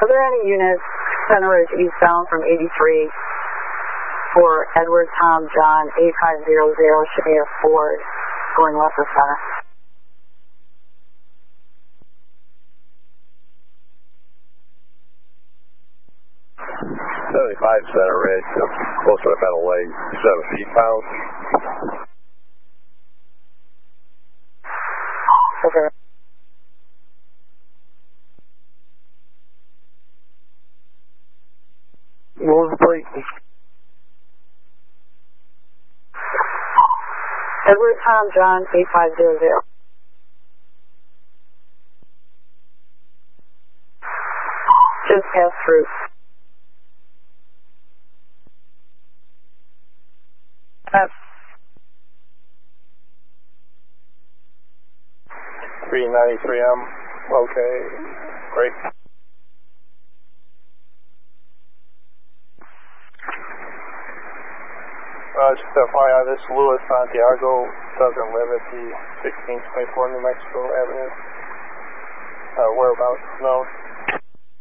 Are there any units Center Ridge eastbound from 83 for Edward Tom John 8500 Chevy Ford going west of Center? Center Ridge, close to the metal leg, 7 feet pound. Okay. What was the plate? Edward Tom John 8500. Just passed through. Pass. 393M, okay, great. Just FYI, this Luis Santiago doesn't live at the 1624 New Mexico Avenue. Whereabouts known.